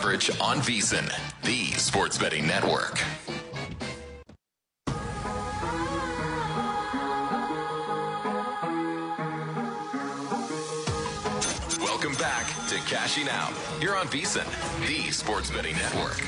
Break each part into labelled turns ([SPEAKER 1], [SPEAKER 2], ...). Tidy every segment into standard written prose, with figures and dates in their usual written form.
[SPEAKER 1] coverage on VSiN, the sports betting network. Welcome back to Cashing Out here on VSiN, the sports betting network.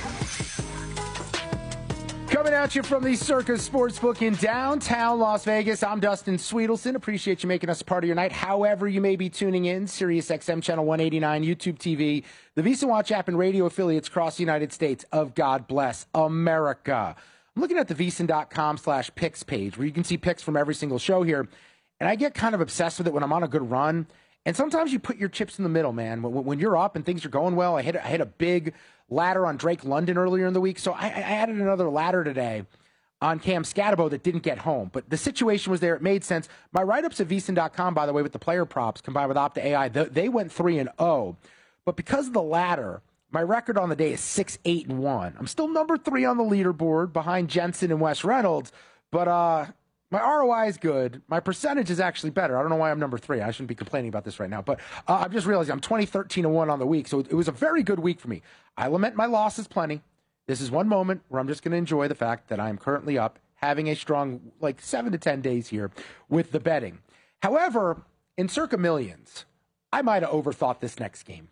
[SPEAKER 2] Coming at you from the Circus Sportsbook in downtown Las Vegas, I'm Dustin Sweetelson. Appreciate you making us a part of your night. However you may be tuning in, Sirius XM Channel 189, YouTube TV, the VSiN Watch app, and radio affiliates across the United States of God Bless America. I'm looking at the VSiN.com/picks page where you can see picks from every single show here, and I get kind of obsessed with it when I'm on a good run. And sometimes you put your chips in the middle, man. When you're up and things are going well, I hit a big ladder on Drake London earlier in the week, so I added another ladder today on Cam Scatterbo that didn't get home. But the situation was there. It made sense. My write-ups at VSiN.com, by the way, with the player props combined with Opta AI, they went 3-0. But because of the ladder, my record on the day is 6-8-1. I'm still number 3 on the leaderboard behind Jensen and Wes Reynolds, but my ROI is good. My percentage is actually better. I don't know why I'm number 3. I shouldn't be complaining about this right now. But I'm just realizing I'm 20-13-1 on the week. So it was a very good week for me. I lament my losses plenty. This is one moment where I'm just going to enjoy the fact that I am currently up, having a strong 7 to 10 days here with the betting. However, in circa millions, I might have overthought this next game.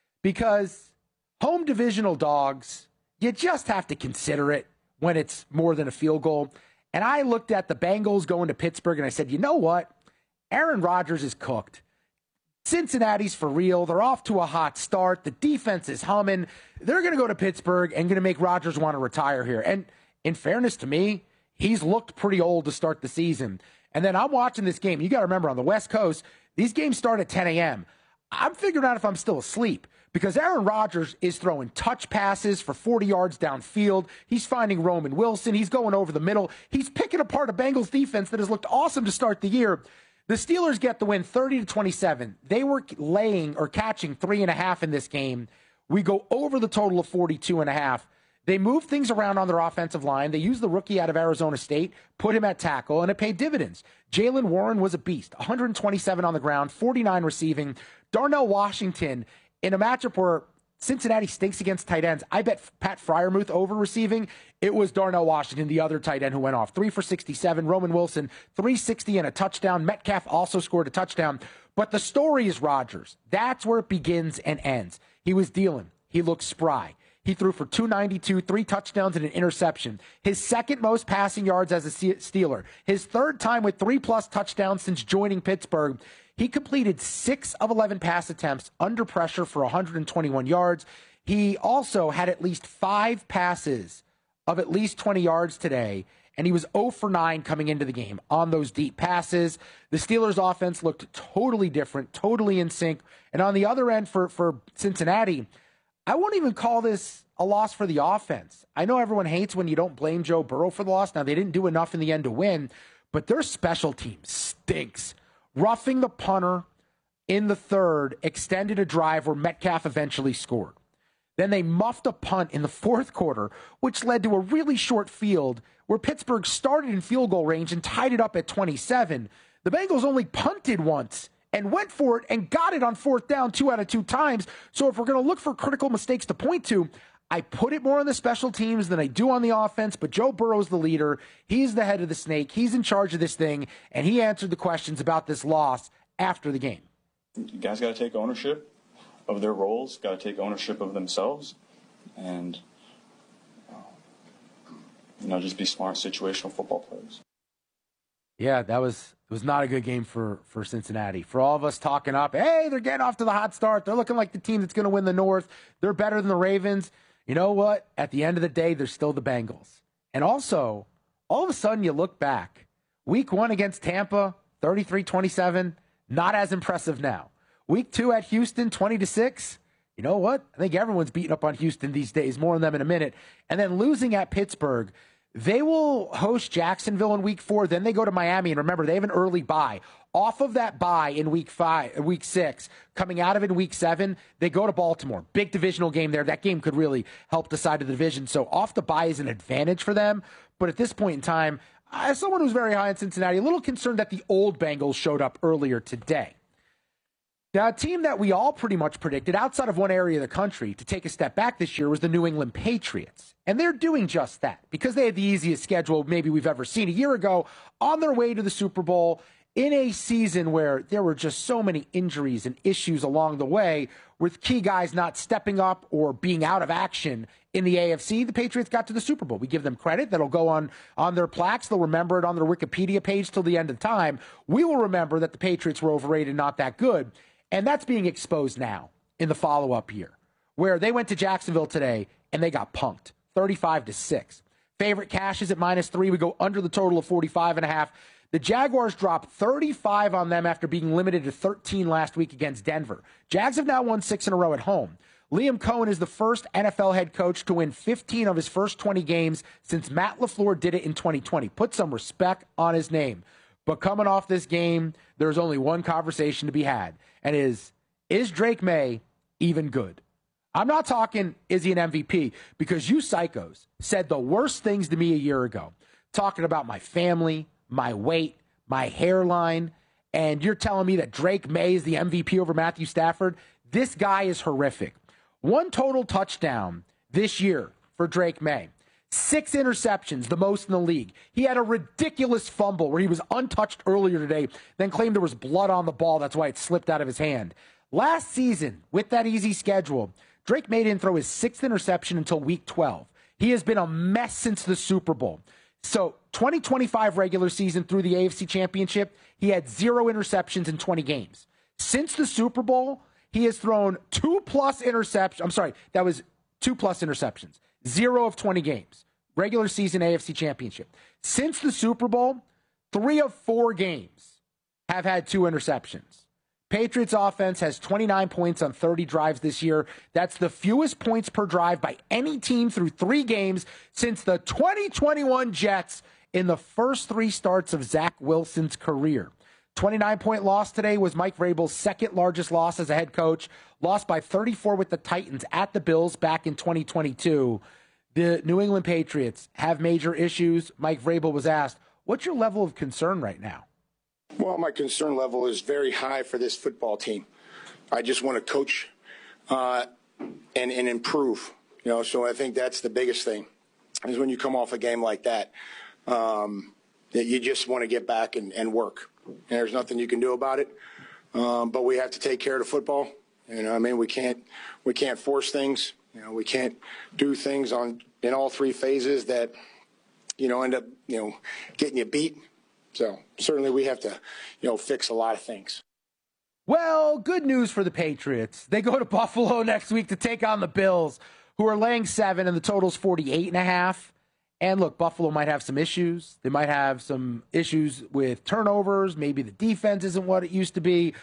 [SPEAKER 2] Because home divisional dogs, you just have to consider it when it's more than a field goal. And I looked at the Bengals going to Pittsburgh, and I said, you know what? Aaron Rodgers is cooked. Cincinnati's for real. They're off to a hot start. The defense is humming. They're going to go to Pittsburgh and going to make Rodgers want to retire here. And in fairness to me, he's looked pretty old to start the season. And then I'm watching this game. You got to remember, on the West Coast, these games start at 10 a.m. I'm figuring out if I'm still asleep. Because Aaron Rodgers is throwing touch passes for 40 yards downfield. He's finding Roman Wilson. He's going over the middle. He's picking apart a Bengals defense that has looked awesome to start the year. The Steelers get the win 30-27. They were laying or catching 3.5 in this game. We go over the total of 42.5. They moved things around on their offensive line. They used the rookie out of Arizona State, put him at tackle, and it paid dividends. Jaylen Warren was a beast. 127 on the ground, 49 receiving. Darnell Washington, in a matchup where Cincinnati stinks against tight ends, I bet Pat Freiermuth over receiving. It was Darnell Washington, the other tight end, who went off. 3 for 67. Roman Wilson, 360 and a touchdown. Metcalf also scored a touchdown. But the story is Rodgers. That's where it begins and ends. He was dealing. He looked spry. He threw for 292, 3 touchdowns and an interception. His second most passing yards as a Steeler. His third time with 3+ touchdowns since joining Pittsburgh. He completed 6 of 11 pass attempts under pressure for 121 yards. He also had at least 5 passes of at least 20 yards today, and he was 0 for 9 coming into the game on those deep passes. The Steelers' offense looked totally different, totally in sync. And on the other end for Cincinnati, I won't even call this a loss for the offense. I know everyone hates when you don't blame Joe Burrow for the loss. Now, they didn't do enough in the end to win, but their special team stinks. Roughing the punter in the third extended a drive where Metcalf eventually scored. Then they muffed a punt in the fourth quarter, which led to a really short field where Pittsburgh started in field goal range and tied it up at 27. The Bengals only punted once and went for it and got it on 4th down 2 out of 2 times. So if we're going to look for critical mistakes to point to, I put it more on the special teams than I do on the offense, but Joe Burrow's the leader. He's the head of the snake. He's in charge of this thing, and he answered the questions about this loss after the game.
[SPEAKER 3] You guys got to take ownership of their roles, got to take ownership of themselves, and just be smart situational football players.
[SPEAKER 2] Yeah, it was not a good game for Cincinnati. For all of us talking up, hey, they're getting off to the hot start. They're looking like the team that's going to win the North. They're better than the Ravens. You know what? At the end of the day, they're still the Bengals. And also, all of a sudden you look back. Week 1 against Tampa, 33-27, not as impressive now. Week 2 at Houston, 20-6. You know what? I think everyone's beating up on Houston these days, more on them in a minute. And then losing at Pittsburgh. They will host Jacksonville in week 4. Then they go to Miami. And remember, they have an early bye. Off of that bye in week 6, coming out of it in week 7, they go to Baltimore. Big divisional game there. That game could really help decide the division. So off the bye is an advantage for them. But at this point in time, as someone who's very high in Cincinnati, a little concerned that the old Bengals showed up earlier today. Now, a team that we all pretty much predicted outside of one area of the country to take a step back this year was the New England Patriots. And they're doing just that because they had the easiest schedule maybe we've ever seen a year ago on their way to the Super Bowl in a season where there were just so many injuries and issues along the way with key guys not stepping up or being out of action in the AFC. The Patriots got to the Super Bowl. We give them credit. That'll go on their plaques. They'll remember it on their Wikipedia page till the end of time. We will remember that the Patriots were overrated, not that good. And that's being exposed now in the follow-up year, where they went to Jacksonville today and they got punked, 35-6. Favorite cash is at -3. We go under the total of 45.5. The Jaguars dropped 35 on them after being limited to 13 last week against Denver. Jags have now won 6 in a row at home. Liam Cohen is the first NFL head coach to win 15 of his first 20 games since Matt LaFleur did it in 2020. Put some respect on his name. But coming off this game, there's only one conversation to be had, and is Drake May even good? I'm not talking, is he an MVP? Because you psychos said the worst things to me a year ago, talking about my family, my weight, my hairline, and you're telling me that Drake May is the MVP over Matthew Stafford? This guy is horrific. 1 total touchdown this year for Drake May. 6 interceptions, the most in the league. He had a ridiculous fumble where he was untouched earlier today, then claimed there was blood on the ball. That's why it slipped out of his hand. Last season, with that easy schedule, Drake May didn't throw his 6th interception until week 12. He has been a mess since the Super Bowl. So 2025 regular season through the AFC Championship, he had 0 interceptions in 20 games. Since the Super Bowl, he has thrown 2+ interceptions. I'm sorry, that was 2+ interceptions. 0 of 20 games. Regular season AFC Championship. Since the Super Bowl, 3 of 4 games have had 2 interceptions. Patriots offense has 29 points on 30 drives this year. That's the fewest points per drive by any team through 3 games since the 2021 Jets in the first 3 starts of Zach Wilson's career. 29-point loss today was Mike Vrabel's second largest loss as a head coach. Lost by 34 with the Titans at the Bills back in 2022. The New England Patriots have major issues. Mike Vrabel was asked, what's your level of concern right now?
[SPEAKER 4] Well, my concern level is very high for this football team. I just want to coach and improve. So I think that's the biggest thing is when you come off a game like that, that you just want to get back and work. And there's nothing you can do about it. But we have to take care of the football. We can't force things. We can't do things in all 3 phases that, end up, getting you beat. So certainly we have to, fix a lot of things.
[SPEAKER 2] Well, good news for the Patriots. They go to Buffalo next week to take on the Bills, who are laying 7, and the total's 48.5. And look, Buffalo might have some issues. They might have some issues with turnovers. Maybe the defense isn't what it used to be.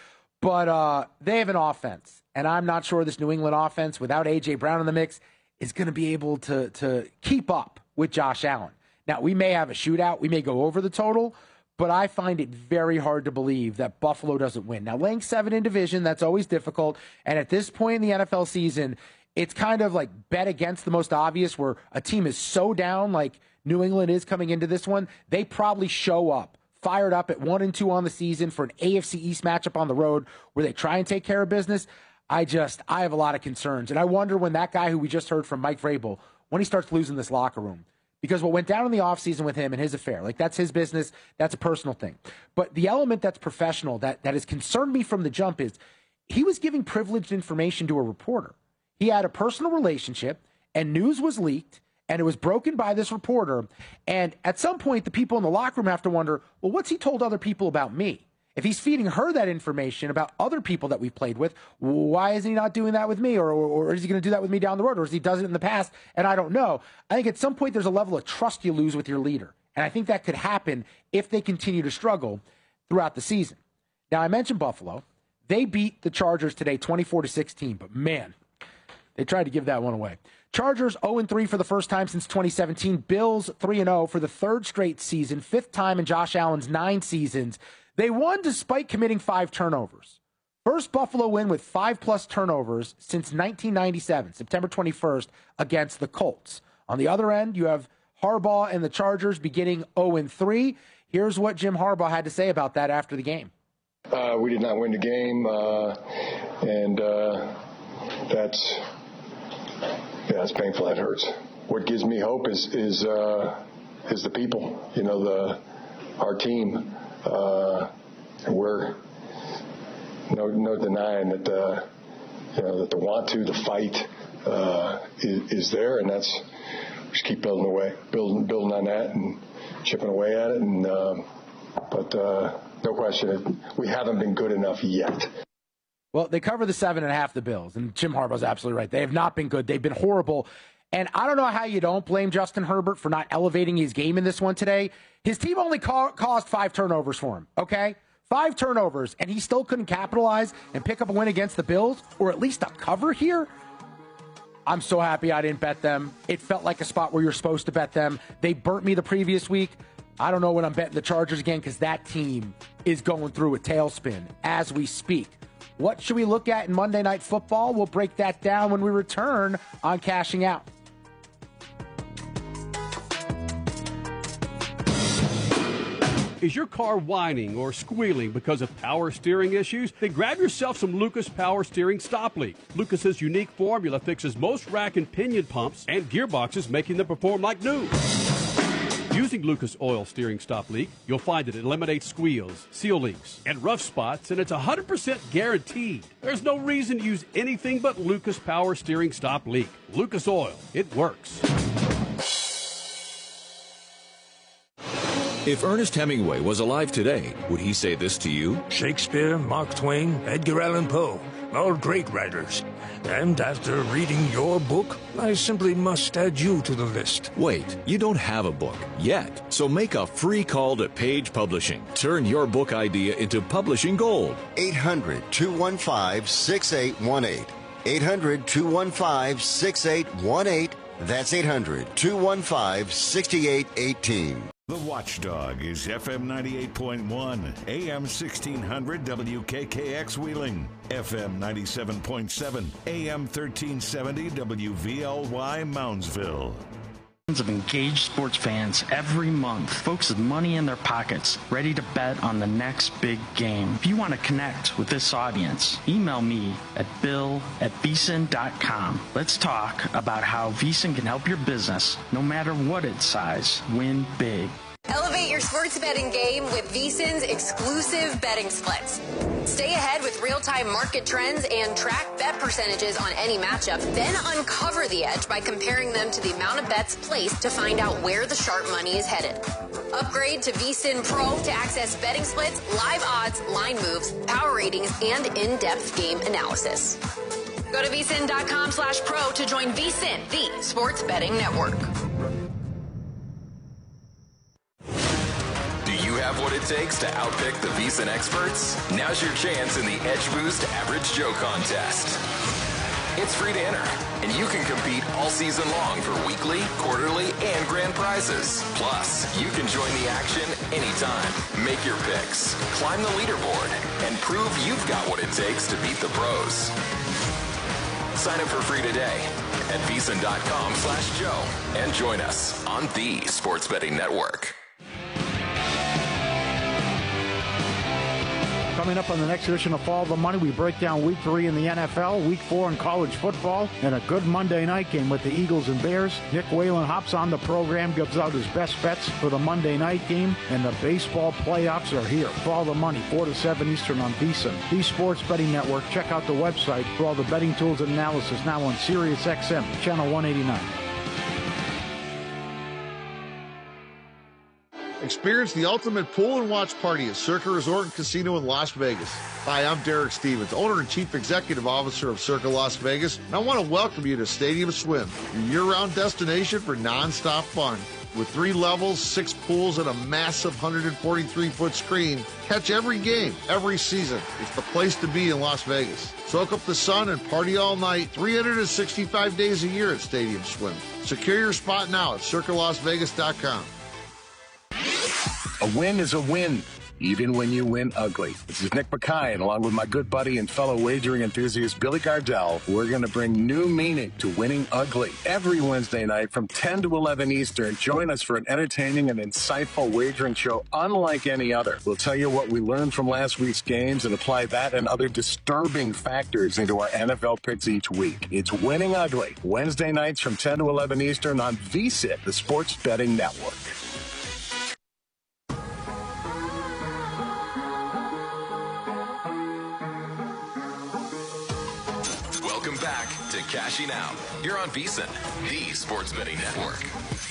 [SPEAKER 2] But they have an offense. And I'm not sure this New England offense, without A.J. Brown in the mix, is going to be able to keep up with Josh Allen. Now, we may have a shootout. We may go over the total. But I find it very hard to believe that Buffalo doesn't win. Now, laying 7 in division, that's always difficult. And at this point in the NFL season, it's kind of like bet against the most obvious, where a team is so down like New England is coming into this one. They probably show up fired up at 1-2 on the season for an AFC East matchup on the road where they try and take care of business. I have a lot of concerns. And I wonder when that guy who we just heard from, Mike Vrabel, when he starts losing this locker room. Because what went down in the offseason with him and his affair, that's his business, that's a personal thing. But the element that's professional, that has concerned me from the jump is he was giving privileged information to a reporter. He had a personal relationship, and news was leaked, and it was broken by this reporter. And at some point, the people in the locker room have to wonder, well, what's he told other people about me? If he's feeding her that information about other people that we've played with, why is he not doing that with me? Or is he going to do that with me down the road? Or has he done it in the past? And I don't know. I think at some point there's a level of trust you lose with your leader. And I think that could happen if they continue to struggle throughout the season. Now, I mentioned Buffalo. They beat the Chargers today 24-16. But, man, they tried to give that one away. Chargers 0-3 for the first time since 2017. Bills 3-0 for the 3rd straight season, 5th time in Josh Allen's 9 seasons. They won despite committing 5 turnovers. First Buffalo win with 5+ turnovers since 1997, September 21st, against the Colts. On the other end, you have Harbaugh and the Chargers beginning 0-3. Here's what Jim Harbaugh had to say about that after the game.
[SPEAKER 5] We did not win the game, and that's painful. That hurts. What gives me hope is the people. You know, our team. We're no denying that that the want to, the fight is there, and that's just keep building away, building on that, and chipping away at it, and but no question, we haven't been good enough yet.
[SPEAKER 2] Well, they cover the 7.5, the Bills, and Jim Harbaugh's absolutely right. They have not been good. They've been horrible. And I don't know how you don't blame Justin Herbert for not elevating his game in this one today. His team only caused 5 turnovers for him, okay? 5 turnovers, and he still couldn't capitalize and pick up a win against the Bills, or at least a cover here? I'm so happy I didn't bet them. It felt like a spot where you're supposed to bet them. They burnt me the previous week. I don't know when I'm betting the Chargers again because that team is going through a tailspin as we speak. What should we look at in Monday Night Football? We'll break that down when we return on Cashing Out.
[SPEAKER 6] Is your car whining or squealing because of power steering issues? Then grab yourself some Lucas Power Steering Stop Leak. Lucas's unique formula fixes most rack and pinion pumps and gearboxes, making them perform like new. Using Lucas Oil Steering Stop Leak, you'll find that it eliminates squeals, seal leaks, and rough spots, and it's 100% guaranteed. There's no reason to use anything but Lucas Power Steering Stop Leak. Lucas Oil, it works.
[SPEAKER 1] If Ernest Hemingway was alive today, would he say this to you?
[SPEAKER 7] Shakespeare, Mark Twain, Edgar Allan Poe, all great writers. And after reading your book, I simply must add you to the list.
[SPEAKER 1] Wait, you don't have a book yet, so make a free call to Page Publishing. Turn your book idea into publishing gold.
[SPEAKER 8] 800-215-6818. 800-215-6818. That's 800-215-6818.
[SPEAKER 9] The Watchdog is FM 98.1, AM 1600 WKKX Wheeling, FM 97.7, AM 1370 WVLY Moundsville.
[SPEAKER 10] Of engaged sports fans every month, folks with money in their pockets, ready to bet on the next big game. If you want to connect with this audience, email me at bill@vsin.com. Let's talk about how VSiN can help your business, no matter what its size, win big.
[SPEAKER 11] Elevate your sports betting game with VSiN's exclusive betting splits. Stay ahead with real-time market trends and track bet percentages on any matchup, then uncover the edge by comparing them to the amount of bets placed to find out where the sharp money is headed. Upgrade to VSiN Pro to access betting splits, live odds, line moves, power ratings, and in-depth game analysis. Go to vsin.com/pro to join VSiN, the sports betting network.
[SPEAKER 1] Have what it takes to outpick the VSiN experts? Now's your chance in the Edge Boost Average Joe contest. It's free to enter, and you can compete all season long for weekly, quarterly, and grand prizes. Plus, you can join the action anytime. Make your picks, climb the leaderboard, and prove you've got what it takes to beat the pros. Sign up for free today at vsin.com/Joe and join us on the Sports Betting Network.
[SPEAKER 12] Coming up on the next edition of Follow the Money, we break down Week 3 in the NFL, Week 4 in college football, and a good Monday night game with the Eagles and Bears. Nick Whalen hops on the program, gives out his best bets for the Monday night game, and the baseball playoffs are here. Follow the Money, 4 to 7 Eastern on VSiN, the Sports Betting Network. Check out the website for all the betting tools and analysis now on Sirius XM, Channel 189.
[SPEAKER 13] Experience the ultimate pool and watch party at Circa Resort and Casino in Las Vegas. Hi, I'm Derek Stevens, owner and chief executive officer of Circa Las Vegas, and I want to welcome you to Stadium Swim, your year-round destination for non-stop fun. With 3 levels, 6 pools, and a massive 143-foot screen, catch every game, every season. It's the place to be in Las Vegas. Soak up the sun and party all night, 365 days a year at Stadium Swim. Secure your spot now at CircaLasVegas.com.
[SPEAKER 14] A win is a win. even when you win ugly. This is Nick Mackay, and along with my good buddy and fellow wagering enthusiast Billy Gardell, we're going to bring new meaning to winning ugly. Every Wednesday night from 10 to 11 Eastern, join us for an entertaining and insightful wagering show unlike any other. We'll tell you what we learned from last week's games and apply that and other disturbing factors into our NFL picks each week. It's Winning Ugly, Wednesday nights from 10 to 11 Eastern on VSiN, the Sports Betting Network.
[SPEAKER 1] Welcome back to Cashing Out here on VSiN, the Sports Betting Network.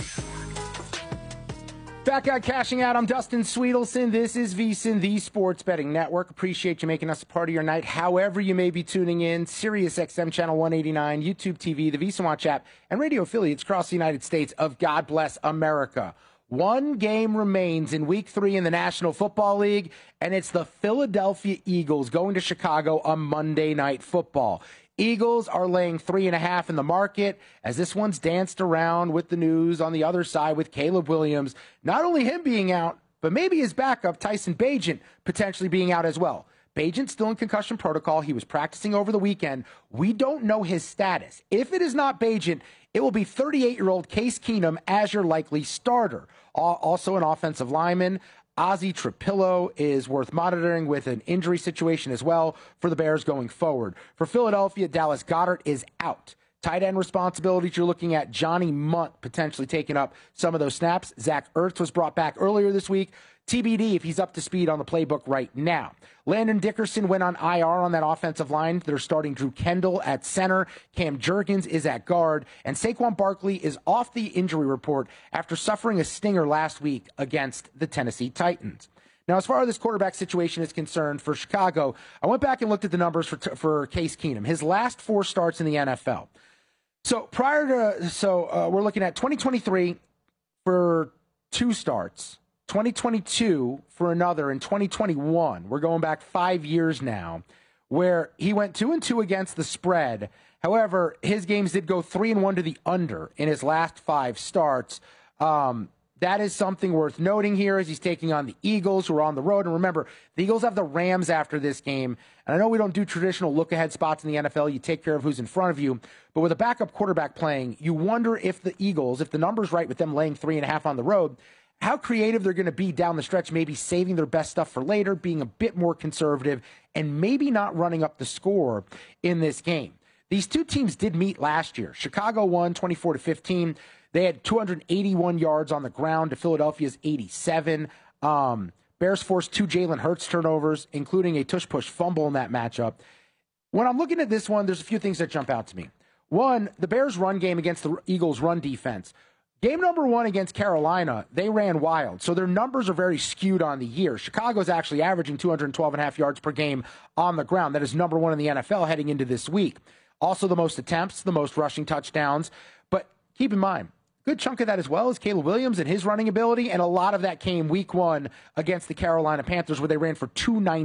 [SPEAKER 2] Back out Cashing Out. I'm Dustin Sweetelson. This is VSiN, the Sports Betting Network. Appreciate you making us a part of your night, however you may be tuning in. Sirius XM Channel 189, YouTube TV, the VSiN Watch app, and radio affiliates across the United States of God Bless America. One game remains in Week 3 in the National Football League, and it's the Philadelphia Eagles going to Chicago on Monday Night Football. Eagles are laying 3.5 in the market as this one's danced around with the news on the other side with Caleb Williams. Not only him being out, but maybe his backup, Tyson Bagent, potentially being out as well. Bagent's still in concussion protocol. He was practicing over the weekend. We don't know his status. If it is not Bagent, it will be 38-year-old Case Keenum as your likely starter. Also an offensive lineman. Ozzie Trapillo is worth monitoring with an injury situation as well for the Bears going forward. For Philadelphia, Dallas Goedert is out. Tight end responsibilities, you're looking at Johnny Munt potentially taking up some of those snaps. Zach Ertz was brought back earlier this week. TBD if he's up to speed on the playbook right now. Landon Dickerson went on IR on that offensive line. They're starting Drew Kendall at center. Cam Jurgens is at guard. And Saquon Barkley is off the injury report after suffering a stinger last week against the Tennessee Titans. Now, as far as this quarterback situation is concerned for Chicago, I went back and looked at the numbers for Case Keenum. His last 4 starts in the NFL. So we're looking at 2023 for 2 starts. 2022 for another, in 2021, we're going back 5 years now, where he went 2-2 against the spread. However, his games did go 3-1 to the under in his last 5 starts. That is something worth noting here as he's taking on the Eagles, who are on the road. And remember, the Eagles have the Rams after this game. And I know we don't do traditional look-ahead spots in the NFL. You take care of who's in front of you. But with a backup quarterback playing, you wonder if the Eagles, if the number's right with them laying 3.5 on the road, how creative they're going to be down the stretch, maybe saving their best stuff for later, being a bit more conservative, and maybe not running up the score in this game. These two teams did meet last year. Chicago won 24-15. They had 281 yards on the ground to Philadelphia's 87. Bears forced 2 Jalen Hurts turnovers, including a tush-push fumble in that matchup. When I'm looking at this one, there's a few things that jump out to me. One, the Bears' run game against the Eagles' run defense. Game number 1 against Carolina, they ran wild, so their numbers are very skewed on the year. Chicago's actually averaging 212.5 yards per game on the ground. That is number 1 in the NFL heading into this week. Also the most attempts, the most rushing touchdowns. But keep in mind, a good chunk of that as well is Caleb Williams and his running ability, and a lot of that came week 1 against the Carolina Panthers, where they ran for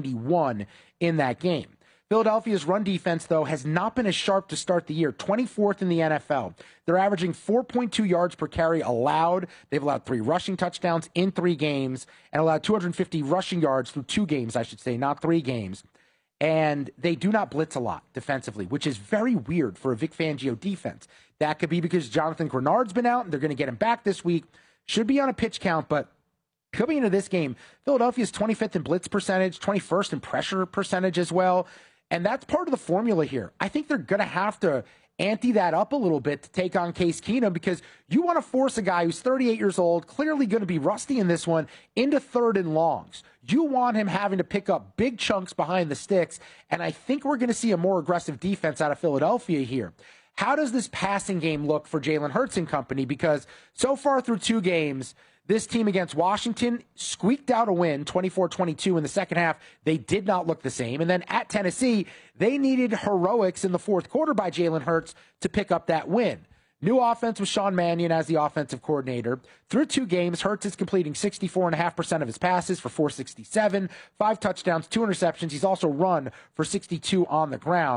[SPEAKER 2] 291 in that game. Philadelphia's run defense, though, has not been as sharp to start the year, 24th in the NFL. They're averaging 4.2 yards per carry allowed. They've allowed 3 rushing touchdowns in 3 games and allowed 250 rushing yards through 2 games, I should say, not 3 games. And they do not blitz a lot defensively, which is very weird for a Vic Fangio defense. That could be because Jonathan Grenard's been out, and they're going to get him back this week. Should be on a pitch count, but coming into this game, Philadelphia's 25th in blitz percentage, 21st in pressure percentage as well. And that's part of the formula here. I think they're going to have to ante that up a little bit to take on Case Keenum, because you want to force a guy who's 38 years old, clearly going to be rusty in this one, into 3rd and longs. You want him having to pick up big chunks behind the sticks, and I think we're going to see a more aggressive defense out of Philadelphia here. How does this passing game look for Jalen Hurts and company? Because so far through 2 games, this team against Washington squeaked out a win, 24-22 in the second half. They did not look the same. And then at Tennessee, they needed heroics in the 4th quarter by Jalen Hurts to pick up that win. New offense with Sean Mannion as the offensive coordinator. Through 2 games, Hurts is completing 64.5% of his passes for 467, 5 touchdowns, 2 interceptions. He's also run for 62 on the ground.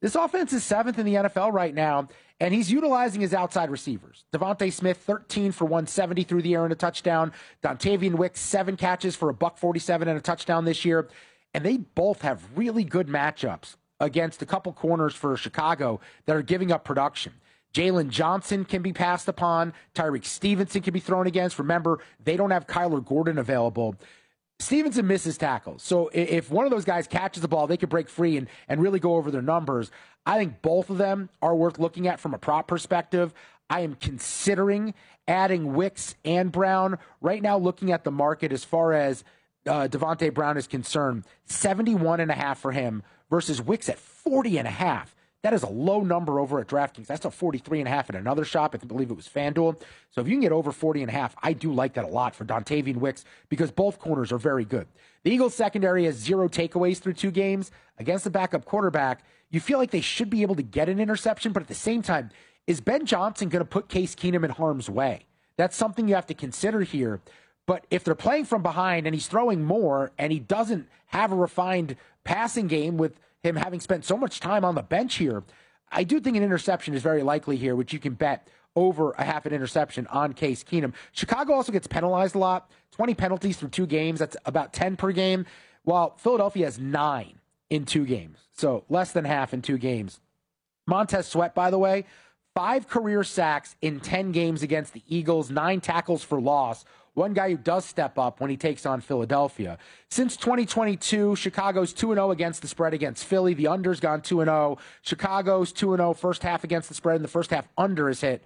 [SPEAKER 2] This offense is 7th in the NFL right now, and he's utilizing his outside receivers. Devontae Smith, 13 for 170 through the air and a touchdown. Dontavian Wicks, 7 catches for $147 and a touchdown this year. And they both have really good matchups against a couple corners for Chicago that are giving up production. Jalen Johnson can be passed upon. Tyreek Stevenson can be thrown against. Remember, they don't have Kyler Gordon available. Stevenson misses tackles. So if one of those guys catches the ball, they could break free and really go over their numbers. I think both of them are worth looking at from a prop perspective. I am considering adding Wicks and Brown. Right now, looking at the market as far as Devontae Brown is concerned, 71.5 for him versus Wicks at 40.5. That is a low number over at DraftKings. That's a 43.5 at another shop. I believe it was FanDuel. So if you can get over 40.5, I do like that a lot for Dontavian Wicks because both corners are very good. The Eagles secondary has 0 takeaways through 2 games. Against the backup quarterback, you feel like they should be able to get an interception, but at the same time, is Ben Johnson going to put Case Keenum in harm's way? That's something you have to consider here. But if they're playing from behind and he's throwing more and he doesn't have a refined passing game with him having spent so much time on the bench here, I do think an interception is very likely here, which you can bet over a half an interception on Case Keenum. Chicago also gets penalized a lot, 20 penalties through 2 games. That's about 10 per game, while Philadelphia has 9 in 2 games. So less than half in 2 games. Montez Sweat, by the way, 5 career sacks in 10 games against the Eagles, 9 tackles for loss. One guy who does step up when he takes on Philadelphia. Since 2022, Chicago's 2-0 against the spread against Philly. The under's gone 2-0. Chicago's 2-0 first half against the spread, and the first half under is hit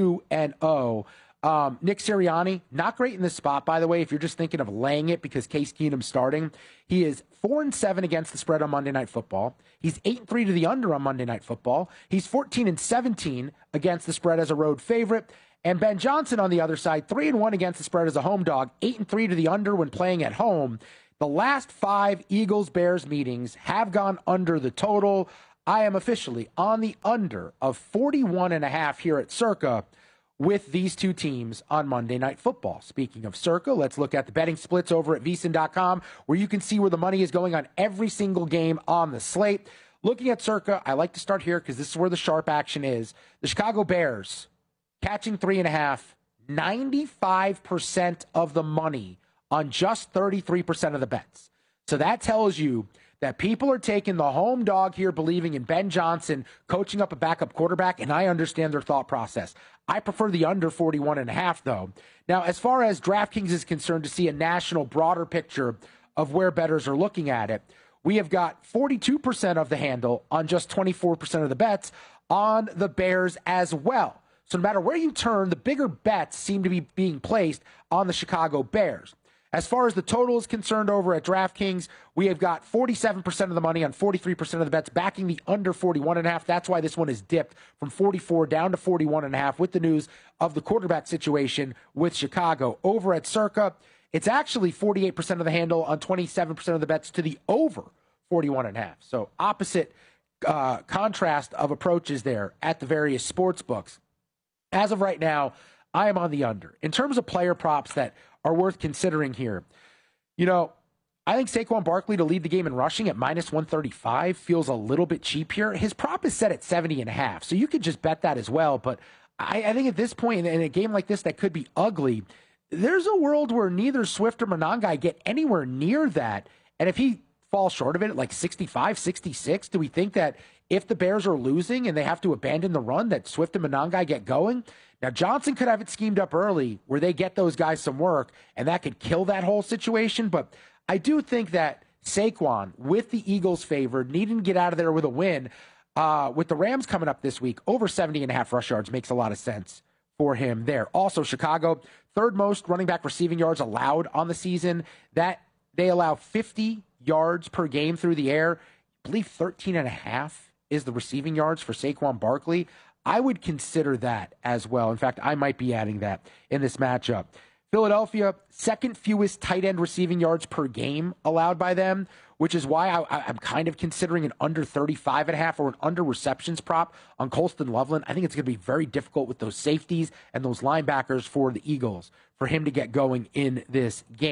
[SPEAKER 2] 2-0. Nick Sirianni, not great in this spot, by the way, if you're just thinking of laying it because Case Keenum's starting. He is 4-7 against the spread on Monday Night Football. He's 8-3 to the under on Monday Night Football. He's 14-17 against the spread as a road favorite. And Ben Johnson on the other side, 3-1 against the spread as a home dog, 8-3 to the under when playing at home. The last 5 Eagles-Bears meetings have gone under the total. I am officially on the under of 41.5 here at Circa with these 2 teams on Monday Night Football. Speaking of Circa, let's look at the betting splits over at VSiN.com, where you can see where the money is going on every single game on the slate. Looking at Circa, I like to start here because this is where the sharp action is. The Chicago Bears catching 3.5, 95% of the money on just 33% of the bets. So that tells you that people are taking the home dog here, believing in Ben Johnson coaching up a backup quarterback, and I understand their thought process. I prefer the under 41.5, though. Now, as far as DraftKings is concerned, to see a national, broader picture of where bettors are looking at it, we have got 42% of the handle on just 24% of the bets on the Bears as well. So no matter where you turn, the bigger bets seem to be being placed on the Chicago Bears. As far as the total is concerned over at DraftKings, we have got 47% of the money on 43% of the bets backing the under 41.5. That's why this one is dipped from 44 down to 41.5 with the news of the quarterback situation with Chicago. Over at Circa, it's actually 48% of the handle on 27% of the bets to the over 41.5. So opposite contrast of approaches there at the various sports books. As of right now, I am on the under. In terms of player props that are worth considering here, I think Saquon Barkley to lead the game in rushing at -135 feels a little bit cheap here. His prop is set at 70.5, so you could just bet that as well. But I think at this point, in a game like this that could be ugly, there's a world where neither Swift or Monangai get anywhere near that. And if he falls short of it at like 65, 66, do we think that if the Bears are losing and they have to abandon the run, that Swift and Monangai get going? Now, Johnson could have it schemed up early where they get those guys some work, and that could kill that whole situation. But I do think that Saquon, with the Eagles favored, needing to get out of there with a win, with the Rams coming up this week, over 70.5 rush yards makes a lot of sense for him there. Also, Chicago, 3rd most running back receiving yards allowed on the season. That they allow 50 yards per game through the air. I believe 13.5 is the receiving yards for Saquon Barkley. I would consider that as well. In fact, I might be adding that in this matchup. Philadelphia, 2nd fewest tight end receiving yards per game allowed by them, which is why I'm kind of considering an under 35.5 or an under receptions prop on Colston Loveland. I think it's going to be very difficult with those safeties and those linebackers for the Eagles for him to get going in this game.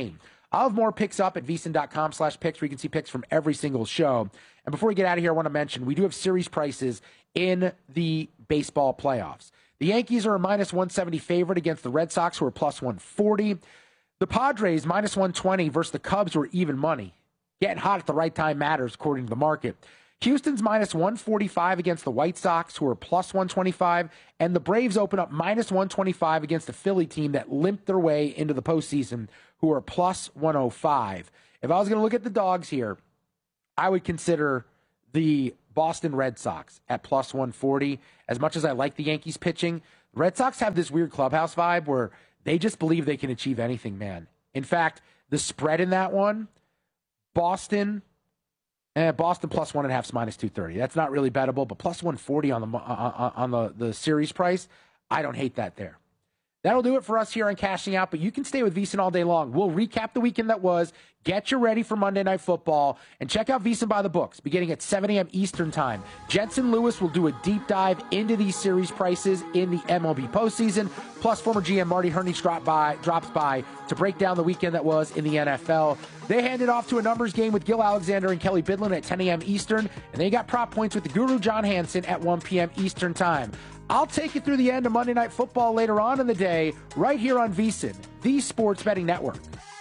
[SPEAKER 2] I'll have more picks up at vsin.com/picks where you can see picks from every single show. And before we get out of here, I want to mention we do have series prices in the baseball playoffs. The Yankees are a -170 favorite against the Red Sox, who are +140. The Padres, -120 versus the Cubs, who are even money. Getting hot at the right time matters, according to the market. Houston's -145 against the White Sox, who are +125. And the Braves open up -125 against the Philly team that limped their way into the postseason, who are +105. If I was going to look at the dogs here, I would consider the Boston Red Sox at +140. As much as I like the Yankees pitching, the Red Sox have this weird clubhouse vibe where they just believe they can achieve anything, man. In fact, the spread in that one, Boston +1.5 is -230. That's not really bettable, but +140 on the series price, I don't hate that there. That'll do it for us here on Cashing Out, but you can stay with VSiN all day long. We'll recap the weekend that was, get you ready for Monday Night Football, and check out VSiN by the Books, beginning at 7 a.m. Eastern Time. Jensen Lewis will do a deep dive into these series prices in the MLB postseason, plus former GM Marty Herney drops by to break down the weekend that was in the NFL. They handed off to a numbers game with Gil Alexander and Kelly Bidlin at 10 a.m. Eastern, and they got prop points with the Guru John Hansen at 1 p.m. Eastern Time. I'll take you through the end of Monday Night Football later on in the day, right here on VSiN, the Sports Betting Network.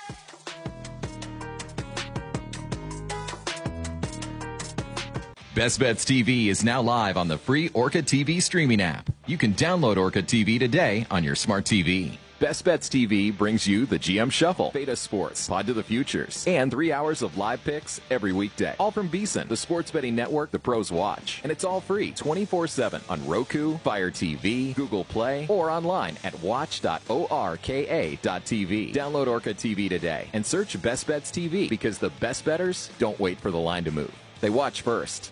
[SPEAKER 15] Best Bets TV is now live on the free Orca TV streaming app. You can download Orca TV today on your smart TV. Best Bets TV brings you the GM Shuffle, Beta Sports, Pod to the Futures, and 3 hours of live picks every weekday. All from VSiN, the Sports Betting Network the pros watch. And it's all free 24/7 on Roku, Fire TV, Google Play, or online at watch.orka.tv. Download Orca TV today and search Best Bets TV because the best bettors don't wait for the line to move. They watch first.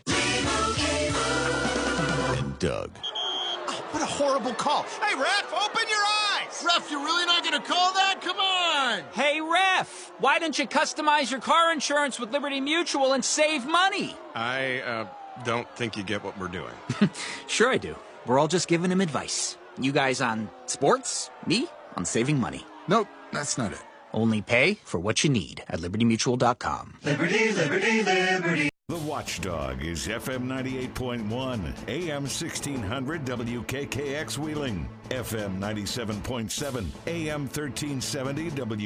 [SPEAKER 15] And Doug.
[SPEAKER 16] Oh, what a horrible call. Hey, ref, open your eyes.
[SPEAKER 17] Ref, you're really not going to call that? Come on.
[SPEAKER 18] Hey, ref, why don't you customize your car insurance with Liberty Mutual and save money?
[SPEAKER 19] I don't think you get what we're doing.
[SPEAKER 18] Sure I do. We're all just giving him advice. You guys on sports, me on saving money.
[SPEAKER 17] Nope, that's not it.
[SPEAKER 18] Only pay for what you need at libertymutual.com.
[SPEAKER 9] Liberty, liberty, liberty. The Watchdog is FM 98.1, AM 1600 WKKX Wheeling, FM 97.7, AM 1370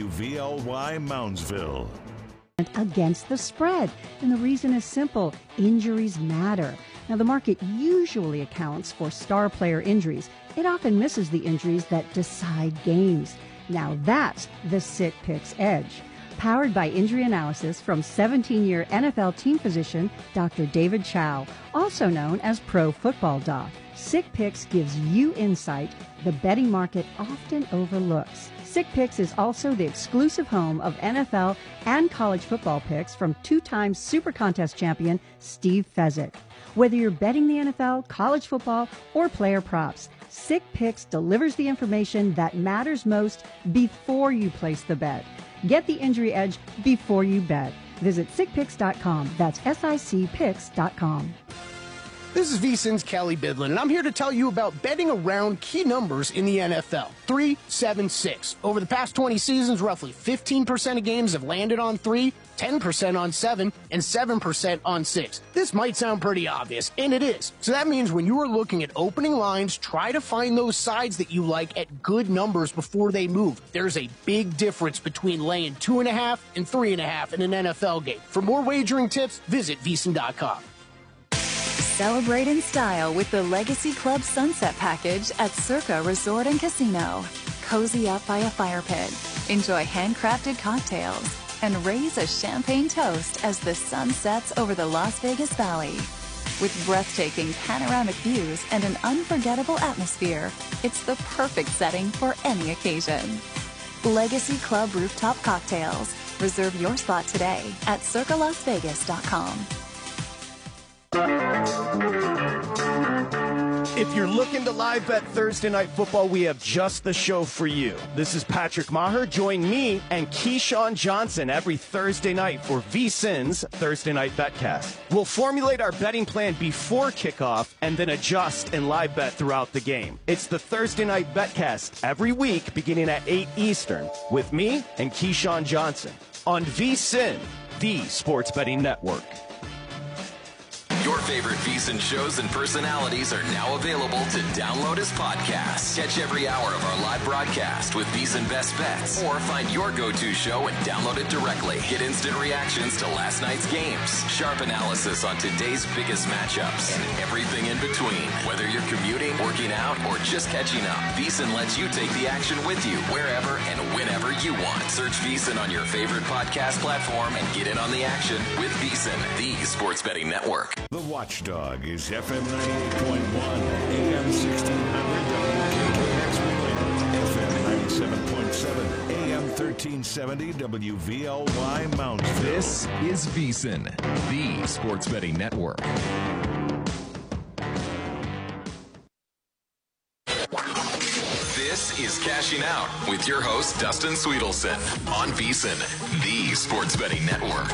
[SPEAKER 9] WVLY Moundsville.
[SPEAKER 20] Against the spread. And the reason is simple. Injuries matter. Now, the market usually accounts for star player injuries. It often misses the injuries that decide games. Now, that's the Sick Picks edge. Powered by injury analysis from 17-year NFL team physician Dr. David Chow, also known as Pro Football Doc. Sick Picks gives you insight the betting market often overlooks. Sick Picks is also the exclusive home of NFL and college football picks from two-time Super Contest champion Steve Fezzik. Whether you're betting the NFL, college football, or player props, Sick Picks delivers the information that matters most before you place the bet. Get the injury edge before you bet. Visit sickpicks.com. That's SICPicks.com.
[SPEAKER 21] This is VSiN's Kelly Bidlin, and I'm here to tell you about betting around key numbers in the NFL. 3, 7, 6. Over the past 20 seasons, roughly 15% of games have landed on 3, 10% on 7, and 7% on 6. This might sound pretty obvious, and it is. So that means when you are looking at opening lines, try to find those sides that you like at good numbers before they move. There's a big difference between laying 2.5 and 3.5 in an NFL game. For more wagering tips, visit VSiN.com.
[SPEAKER 22] Celebrate in style with the Legacy Club Sunset Package at Circa Resort and Casino. Cozy up by a fire pit, enjoy handcrafted cocktails, and raise a champagne toast as the sun sets over the Las Vegas Valley. With breathtaking panoramic views and an unforgettable atmosphere, it's the perfect setting for any occasion. Legacy Club Rooftop Cocktails. Reserve your spot today at circalasvegas.com.
[SPEAKER 23] If you're looking to live bet Thursday Night Football, we have just the show for you. This is Patrick Maher. Join me and Keyshawn Johnson every Thursday night for VSiN's Thursday Night Betcast. We'll formulate our betting plan before kickoff and then adjust and live bet throughout the game. It's the Thursday Night Betcast every week beginning at 8 Eastern with me and Keyshawn Johnson. on VSiN, the Sports Betting Network.
[SPEAKER 1] Your favorite VSiN shows and personalities are now available to download as podcasts. Catch every hour of our live broadcast with VSiN Best Bets, or find your go-to show and download it directly. Get instant reactions to last night's games, sharp analysis on today's biggest matchups, and everything in between. Whether you're commuting, working out, or just catching up, VSiN lets you take the action with you wherever and whenever you want. Search VSiN on your favorite podcast platform and get in on the action with VSiN, the Sports Betting Network.
[SPEAKER 9] The Watchdog is FM 98.1, AM 1600, WKKX Wheeling, FM 97.7, AM 1370, WVLY Moundsville.
[SPEAKER 15] This is VSiN, the Sports Betting Network.
[SPEAKER 1] This is Cashing Out with your host, Dustin Sweetelson, on VSiN, the Sports Betting Network.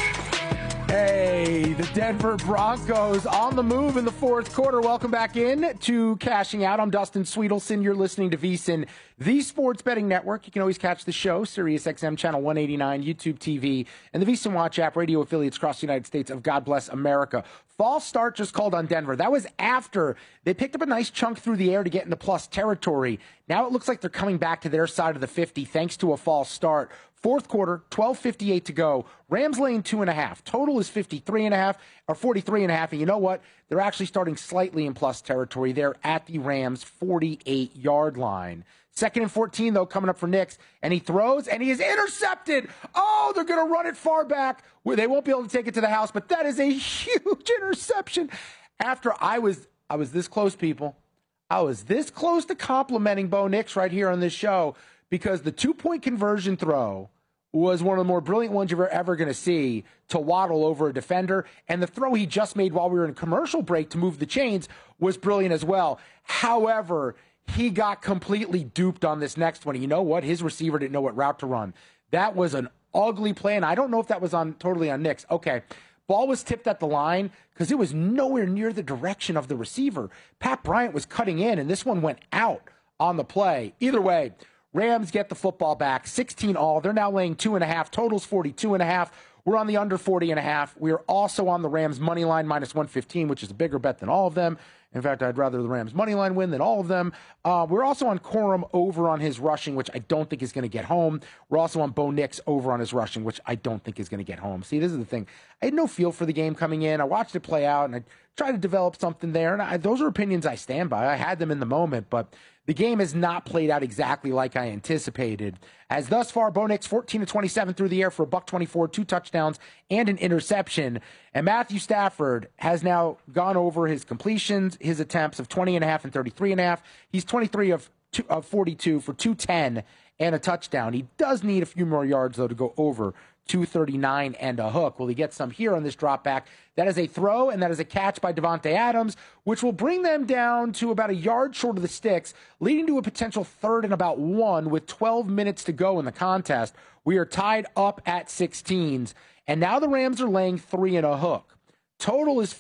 [SPEAKER 2] Hey, the Denver Broncos on the move in the fourth quarter. Welcome back in to Cashing Out. I'm Dustin Sweetelson. You're listening to VSiN, the Sports Betting Network. You can always catch the show, Sirius XM Channel 189, YouTube TV, and the VSiN Watch app, radio affiliates across the United States of God Bless America. False start just called on Denver. That was after they picked up a nice chunk through the air to get into plus territory. Now it looks like they're coming back to their side of the 50 thanks to a false start. Fourth quarter, 12:58 to go. Rams laying 2.5. Total is 53.5 or 43.5. And you know what? They're actually starting slightly in plus territory. They're at the Rams' 48-yard line. Second and 14, though, coming up for Nix. And he throws, and he is intercepted. Oh, they're going to run it far back. They won't be able to take it to the house, but that is a huge interception. After I was this close, people. I was this close to complimenting Bo Nix right here on this show, because the 2-point conversion throw was one of the more brilliant ones you're ever going to see to waddle over a defender. And the throw he just made while we were in commercial break to move the chains was brilliant as well. However, he got completely duped on this next one. You know what? His receiver didn't know what route to run. That was an ugly play, and I don't know if that was totally on Nix. Okay, ball was tipped at the line because it was nowhere near the direction of the receiver. Pat Bryant was cutting in, and this one went out on the play. Either way, Rams get the football back, 16-all. They're now laying 2.5. Total's 42.5. We're on the under 40.5. We are also on the Rams money line minus 115, which is a bigger bet than all of them. In fact, I'd rather the Rams money line win than all of them. We're also on Corum over on his rushing, which I don't think is going to get home. We're also on Bo Nix over on his rushing, which I don't think is going to get home. See, this is the thing. I had no feel for the game coming in. I watched it play out, and I tried to develop something there. And those are opinions I stand by. I had them in the moment, but the game has not played out exactly like I anticipated. As thus far, Bo Nix 14-27 through the air for $124, 2 touchdowns, and an interception. And Matthew Stafford has now gone over his completions, his attempts of 20.5 and 33.5. He's 23 of 42 for 210 and a touchdown. He does need a few more yards, though, to go over 239 and a hook. Will he get some here on this drop back? That is a throw, and that is a catch by Devontae Adams, which will bring them down to about a yard short of the sticks, leading to a potential 3rd and about 1 with 12 minutes to go in the contest. We are tied up at 16s, and now the Rams are laying 3 and a hook. Total is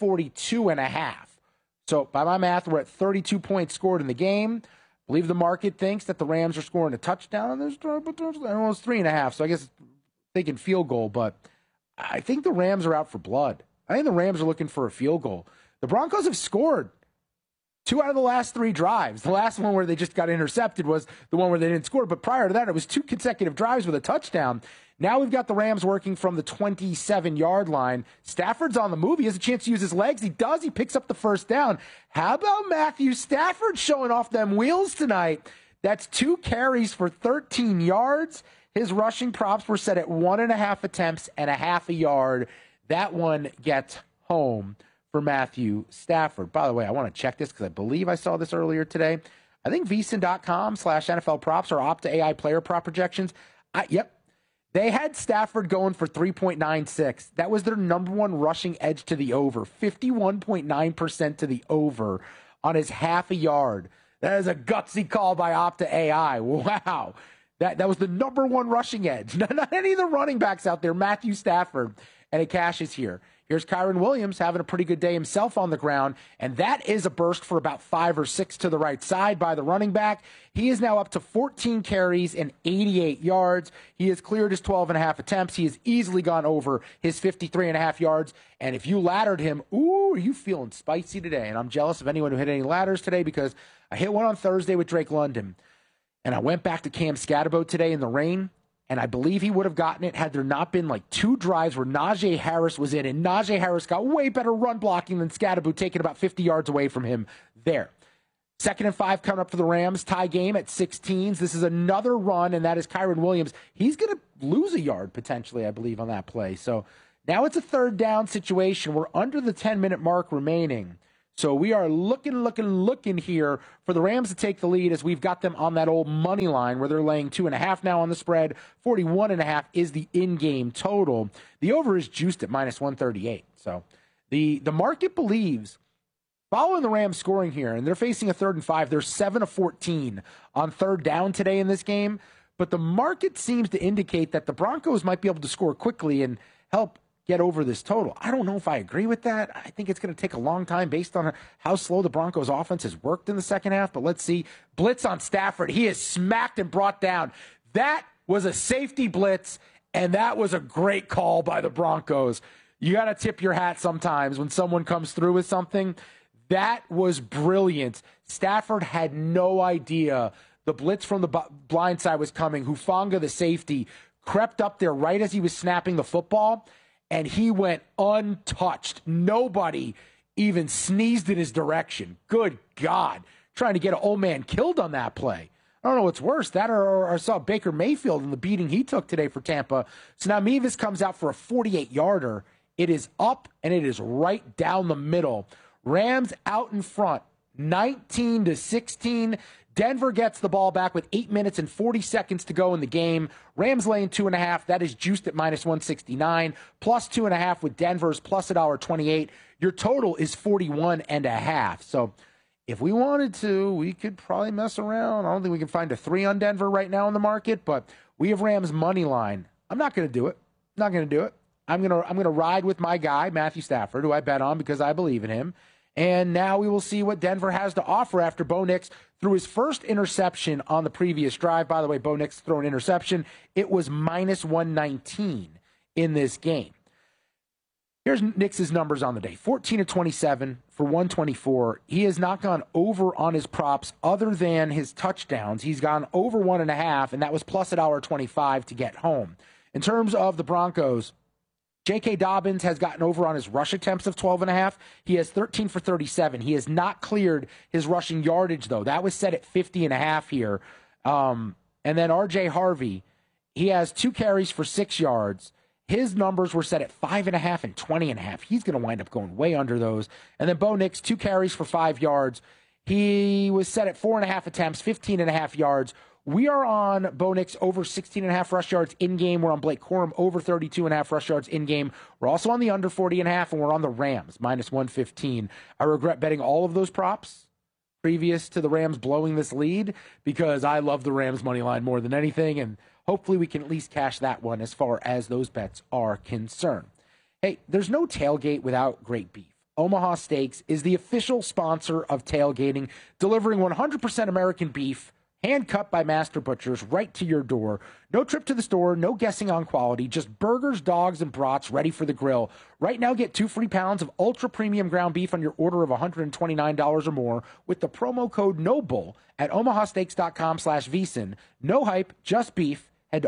[SPEAKER 2] 42.5. So by my math, we're at 32 points scored in the game. I believe the market thinks that the Rams are scoring a touchdown, and there's almost 3.5. So I guess thinking field goal, but I think the Rams are out for blood. I think the Rams are looking for a field goal. The Broncos have scored 2 out of the last 3 drives. The last one where they just got intercepted was the one where they didn't score, but prior to that, it was 2 consecutive drives with a touchdown. Now we've got the Rams working from the 27-yard line. Stafford's on the move. He has a chance to use his legs. He does. He picks up the first down. How about Matthew Stafford showing off them wheels tonight? That's 2 carries for 13 yards. His rushing props were set at 1.5 attempts and a half a yard. That one gets home for Matthew Stafford. By the way, I want to check this because I believe I saw this earlier today. I think VSiN.com/NFL props or Opta AI player prop projections. Yep. They had Stafford going for 3.96. That was their number 1 rushing edge to the over. 51.9% to the over on his half a yard. That is a gutsy call by Opta AI. Wow. That was the number 1 rushing edge. Not any of the running backs out there. Matthew Stafford. And it cashes here. Here's Kyren Williams having a pretty good day himself on the ground, and that is a burst for about 5 or 6 to the right side by the running back. He is now up to 14 carries and 88 yards. He has cleared his 12.5 attempts. He has easily gone over his 53.5 yards. And if you laddered him, ooh, are you feeling spicy today? And I'm jealous of anyone who hit any ladders today because I hit one on Thursday with Drake London. And I went back to Cam Scatterbo today in the rain, and I believe he would have gotten it had there not been like 2 drives where Najee Harris was in, and Najee Harris got way better run blocking than Scatterbo, taking about 50 yards away from him there. 2nd and 5 coming up for the Rams. Tie game at 16s. This is another run, and that is Kyren Williams. He's going to lose a yard potentially, I believe, on that play. So now it's a 3rd down situation. We're under the 10-minute mark remaining. So we are looking here for the Rams to take the lead as we've got them on that old money line where they're laying 2.5 now on the spread. 41.5 is the in-game total. The over is juiced at -138. So the market believes, following the Rams scoring here, and they're facing a 3rd and 5, they're 7 of 14 on 3rd down today in this game. But the market seems to indicate that the Broncos might be able to score quickly and help get over this total. I don't know if I agree with that. I think it's going to take a long time based on how slow the Broncos offense has worked in the second half. But let's see. Blitz on Stafford. He is smacked and brought down. That was a safety blitz, and that was a great call by the Broncos. You got to tip your hat sometimes when someone comes through with something. That was brilliant. Stafford had no idea the blitz from the blind side was coming. Hufanga, the safety, crept up there right as he was snapping the football, and he went untouched. Nobody even sneezed in his direction. Good God. Trying to get an old man killed on that play. I don't know what's worse, that or I saw Baker Mayfield and the beating he took today for Tampa. So now Mevis comes out for a 48-yarder. It is up, and it is right down the middle. Rams out in front, 19-16. Denver gets the ball back with 8 minutes and 40 seconds to go in the game. Rams laying 2.5. That is juiced at -169. Plus 2.5 with Denver's plus $1.28. Your total is 41.5. So if we wanted to, we could probably mess around. I don't think we can find a 3 on Denver right now in the market, but we have Rams money line. I'm not going to do it. I'm going to ride with my guy, Matthew Stafford, who I bet on because I believe in him. And now we will see what Denver has to offer after Bo Nix threw his first interception on the previous drive. By the way, Bo Nix threw an interception. It was -119 in this game. Here's Nix's numbers on the day. 14 of 27 for 124. He has not gone over on his props other than his touchdowns. He's gone over 1.5, and that was plus $1.25 to get home. In terms of the Broncos, J.K. Dobbins has gotten over on his rush attempts of 12.5. He has 13 for 37. He has not cleared his rushing yardage, though. That was set at 50.5 here. And then R.J. Harvey, he has 2 carries for 6 yards. His numbers were set at 5.5 and 20.5. He's going to wind up going way under those. And then Bo Nix, 2 carries for 5 yards. He was set at 4.5 attempts, 15.5 yards. We are on Bo Nix over 16.5 rush yards in-game. We're on Blake Corum over 32.5 rush yards in-game. We're also on the under 40.5, and we're on the Rams, -115. I regret betting all of those props previous to the Rams blowing this lead because I love the Rams money line more than anything, and hopefully we can at least cash that one as far as those bets are concerned. Hey, there's no tailgate without great beef. Omaha Steaks is the official sponsor of tailgating, delivering 100% American beef, hand cut by master butchers right to your door. No trip to the store, no guessing on quality, just burgers, dogs, and brats ready for the grill. Right now, get 2 free pounds of ultra premium ground beef on your order of $129 or more with the promo code NOBULL at omahasteaks.com/VSiN. No hype, just beef. Head to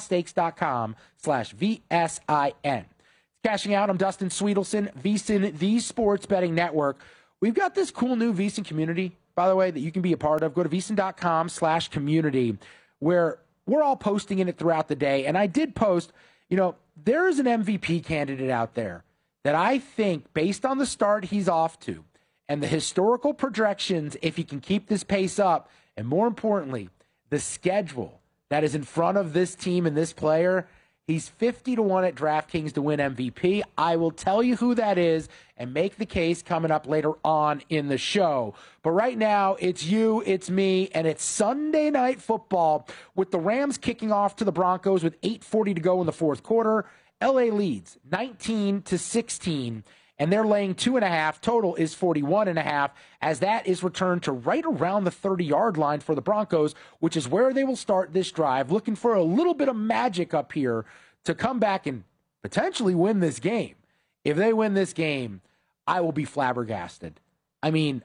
[SPEAKER 2] omahasteaks.com/VSIN. Cashing out, I'm Dustin Sweetelson, VSiN, the Sports Betting Network. We've got this cool new VSiN community, by the way, that you can be a part of. Go to VSiN.com/community, where we're all posting in it throughout the day. And I did post, there is an MVP candidate out there that I think, based on the start he's off to and the historical projections, if he can keep this pace up, and more importantly, the schedule that is in front of this team and this player, he's 50-1 at DraftKings to win MVP. I will tell you who that is and make the case coming up later on in the show. But right now, it's you, it's me, and it's Sunday Night Football with the Rams kicking off to the Broncos with 8:40 to go in the fourth quarter. LA leads 19-16, and they're laying 2.5. Total is 41.5, as that is returned to right around the 30-yard line for the Broncos, which is where they will start this drive, looking for a little bit of magic up here to come back and potentially win this game. If they win this game, I will be flabbergasted. I mean,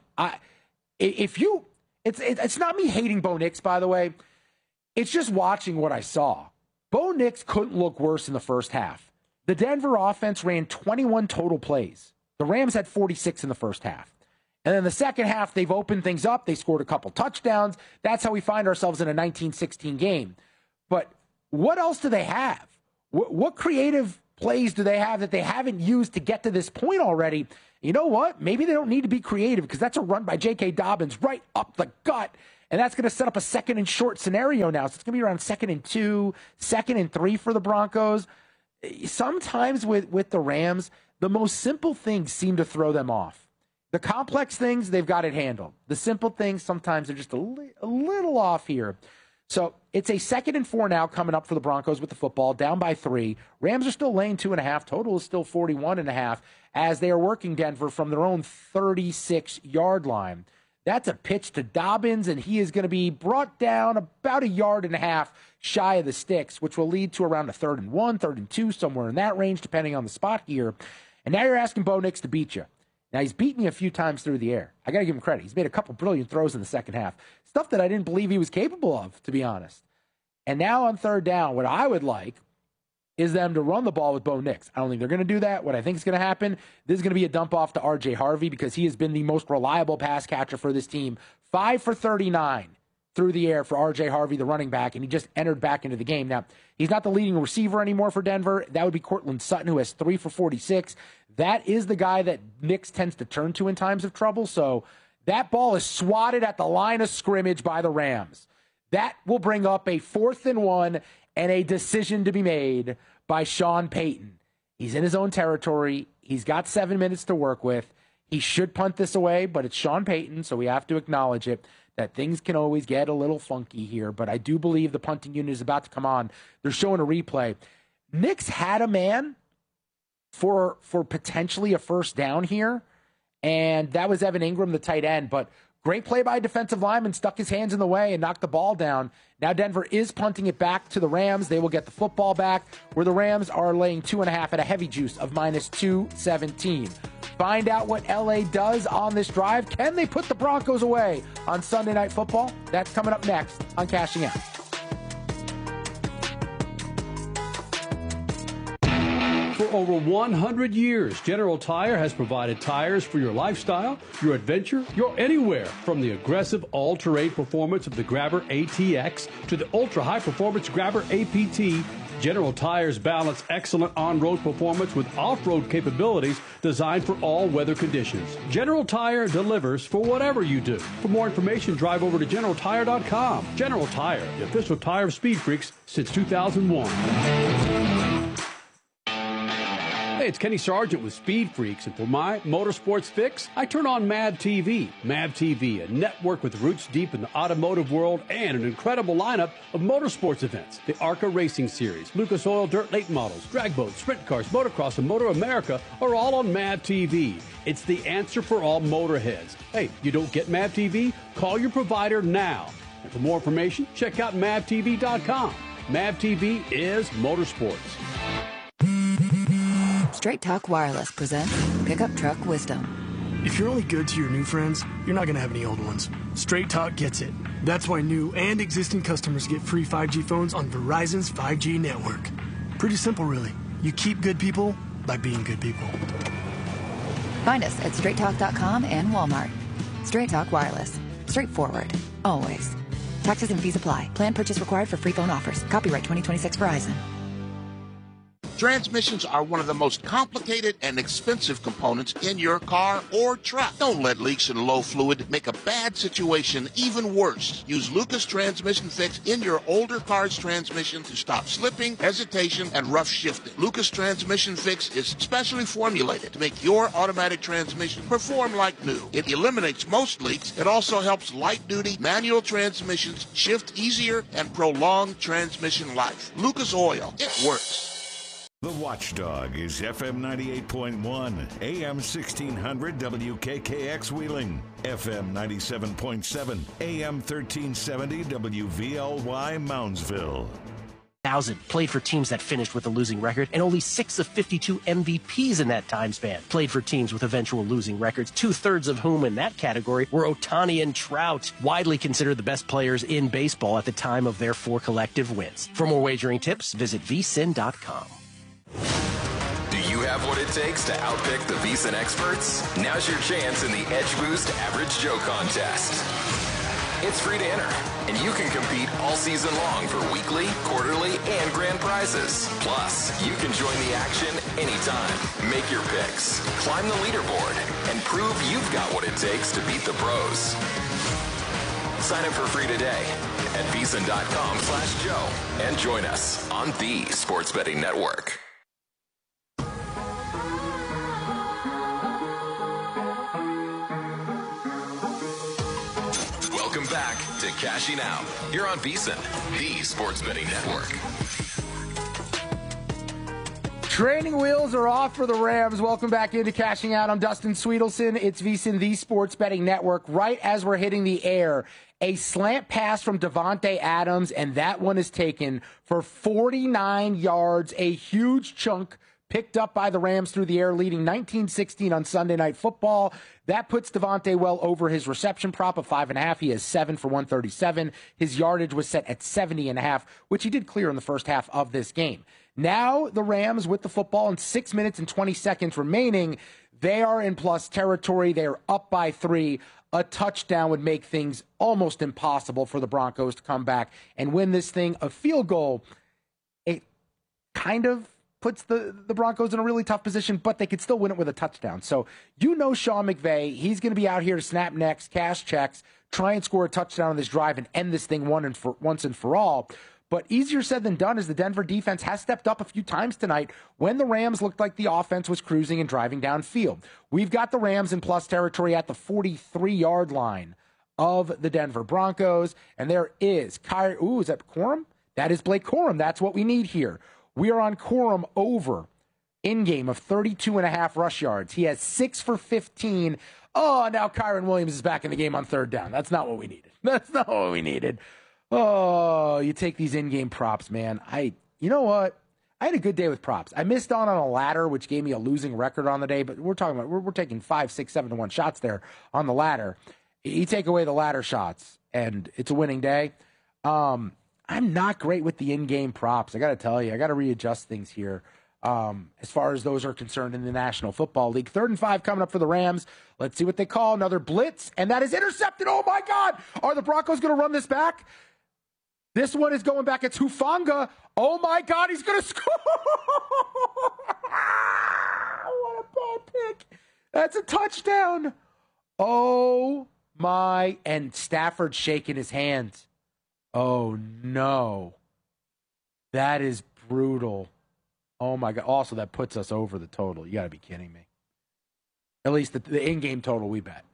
[SPEAKER 2] it's not me hating Bo Nix, by the way. It's just watching what I saw. Bo Nix couldn't look worse in the first half. The Denver offense ran 21 total plays. The Rams had 46 in the first half. And then the second half, they've opened things up. They scored a couple touchdowns. That's how we find ourselves in a 19-16 game. But what else do they have? What creative plays do they have that they haven't used to get to this point already? You know what? Maybe they don't need to be creative, because that's a run by J.K. Dobbins right up the gut. And that's going to set up a 2nd and short scenario now. So it's going to be around 2nd and 2, 2nd and 3 for the Broncos. Sometimes with the Rams, the most simple things seem to throw them off. The complex things, they've got it handled. The simple things, sometimes they're just a little off here. So it's a 2nd and 4 now coming up for the Broncos with the football, down by 3. Rams are still laying 2.5. Total is still 41.5, as they are working Denver from their own 36-yard line. That's a pitch to Dobbins, and he is going to be brought down about 1.5 yards shy of the sticks, which will lead to around a 3rd and 1, 3rd and 2, somewhere in that range, depending on the spot here. And now you're asking Bo Nix to beat you. Now, he's beat me a few times through the air. I got to give him credit. He's made a couple brilliant throws in the second half. Stuff that I didn't believe he was capable of, to be honest. And now on 3rd down, what I would like is them to run the ball with Bo Nix. I don't think they're going to do that. What I think is going to happen, this is going to be a dump off to R.J. Harvey, because he has been the most reliable pass catcher for this team. 5 for 39 through the air for R.J. Harvey, the running back, and he just entered back into the game. Now, he's not the leading receiver anymore for Denver. That would be Courtland Sutton, who has 3 for 46. That is the guy that Nix tends to turn to in times of trouble. So that ball is swatted at the line of scrimmage by the Rams. That will bring up a 4th and 1 and a decision to be made by Sean Payton. He's in his own territory. He's got 7 minutes to work with. He should punt this away, but it's Sean Payton, so we have to acknowledge it, that things can always get a little funky here. But I do believe the punting unit is about to come on. They're showing a replay. Nix had a man for potentially a 1st down here, and that was Evan Ingram, the tight end. But great play by a defensive lineman, stuck his hands in the way and knocked the ball down. Now Denver is punting it back to the Rams. They will get the football back, where the Rams are laying 2.5 at a heavy juice of -217. Find out what LA does on this drive. Can they put the Broncos away on Sunday Night Football? That's coming up next on Cashing Out.
[SPEAKER 6] For over 100 years, General Tire has provided tires for your lifestyle, your adventure, your anywhere. From the aggressive all-terrain performance of the Grabber ATX to the ultra-high performance Grabber APT, General Tires balance excellent on-road performance with off-road capabilities designed for all weather conditions. General Tire delivers for whatever you do. For more information, drive over to GeneralTire.com. General Tire, the official tire of Speed Freaks since 2001. Hey, it's Kenny Sargent with Speed Freaks, and for my motorsports fix, I turn on MAV TV. MAV TV, a network with roots deep in the automotive world and an incredible lineup of motorsports events. The ARCA Racing Series, Lucas Oil Dirt Late Models, drag boats, sprint cars, motocross, and Motor America are all on MAV TV. It's the answer for all motorheads. Hey, you don't get MAV TV? Call your provider now. And for more information, check out MAVTV.com. MAV TV is motorsports.
[SPEAKER 3] Straight Talk Wireless presents Pickup Truck Wisdom.
[SPEAKER 4] If you're only good to your new friends, you're not going to have any old ones. Straight Talk gets it. That's why new and existing customers get free 5G phones on Verizon's 5G network. Pretty simple, really. You keep good people by being good people.
[SPEAKER 3] Find us at straighttalk.com and Walmart. Straight Talk Wireless. Straightforward. Always. Taxes and fees apply. Plan purchase required for free phone offers. Copyright 2026 Verizon.
[SPEAKER 16] Transmissions are one of the most complicated and expensive components in your car or truck. Don't let leaks and low fluid make a bad situation even worse. Use Lucas Transmission Fix in your older car's transmission to stop slipping, hesitation, and rough shifting. Lucas Transmission Fix is specially formulated to make your automatic transmission perform like new. It eliminates most leaks. It also helps light-duty manual transmissions shift easier and prolong transmission life. Lucas Oil, it works.
[SPEAKER 9] The Watchdog is FM 98.1, AM 1600 WKKX Wheeling, FM 97.7, AM 1370 WVLY Moundsville.
[SPEAKER 5] Played for teams that finished with a losing record, and only 6 of 52 MVPs in that time span played for teams with eventual losing records, 2/3 of whom in that category were Ohtani and Trout, widely considered the best players in baseball at the time of their 4 collective wins. For more wagering tips, visit vsin.com.
[SPEAKER 1] Do you have what it takes to outpick the VSiN experts? Now's your chance in the Edge Boost Average Joe contest. It's free to enter, and you can compete all season long for weekly, quarterly, and grand prizes. Plus, you can join the action anytime. Make your picks, climb the leaderboard, and prove you've got what it takes to beat the pros. Sign up for free today at vsin.com/Joe and join us on the Sports Betting Network. Welcome back to Cashing Out. You're on VSiN, the Sports Betting Network.
[SPEAKER 2] Training wheels are off for the Rams. Welcome back into Cashing Out. I'm Dustin Sweetelson. It's VSiN, the Sports Betting Network. Right as we're hitting the air, a slant pass from Davante Adams, and that one is taken for 49 yards, a huge chunk picked up by the Rams through the air, leading 19-16 on Sunday Night Football. That puts Davante well over his reception prop of 5.5. He has 7 for 137. His yardage was set at 70.5, which he did clear in the first half of this game. Now the Rams with the football and 6 minutes and 20 seconds remaining, they are in plus territory. They are up by 3. A touchdown would make things almost impossible for the Broncos to come back and win this thing. A field goal, it kind of puts the Broncos in a really tough position, but they could still win it with a touchdown. So you know Sean McVay, he's going to be out here to snap necks, cash checks, try and score a touchdown on this drive and end this thing once and for all. But easier said than done, as the Denver defense has stepped up a few times tonight when the Rams looked like the offense was cruising and driving downfield. We've got the Rams in plus territory at the 43-yard line of the Denver Broncos. And there is is that Corum? That is Blake Corum. That's what we need here. We are on Corum over in-game of 32.5 rush yards. He has 6 for 15. Oh, now Kyren Williams is back in the game on third down. That's not what we needed. That's not what we needed. Oh, you take these in-game props, man. You know what? I had a good day with props. I missed on a ladder, which gave me a losing record on the day, but we're taking 5, 6, 7 to 1 shots there on the ladder. You take away the ladder shots, and it's a winning day. I'm not great with the in-game props. I got to tell you, I got to readjust things here as far as those are concerned in the National Football League. 3rd and 5 coming up for the Rams. Let's see what they call. Another blitz, and that is intercepted. Oh, my God. Are the Broncos going to run this back? This one is going back. It's Hufanga. Oh, my God. He's going to score. What a bad pick. That's a touchdown. Oh, my. And Stafford shaking his hands. Oh, no. That is brutal. Oh, my God. Also, that puts us over the total. You got to be kidding me. At least the in-game total we bet.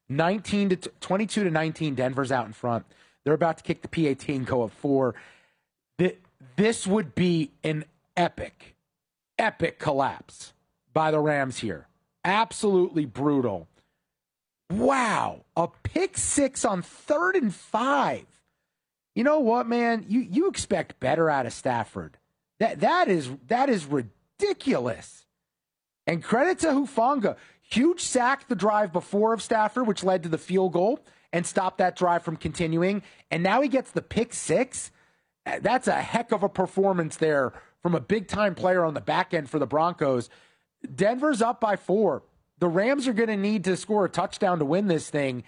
[SPEAKER 2] 22-19, Denver's out in front. They're about to kick the PAT and go up 4. This would be an epic collapse by the Rams here. Absolutely brutal. Wow. A pick 6 on 3rd and 5. You know what, man? You expect better out of Stafford. That is ridiculous. And credit to Hufanga. Huge sack the drive before of Stafford, which led to the field goal and stopped that drive from continuing. And now he gets the pick 6. That's a heck of a performance there from a big-time player on the back end for the Broncos. Denver's up by 4. The Rams are going to need to score a touchdown to win this thing.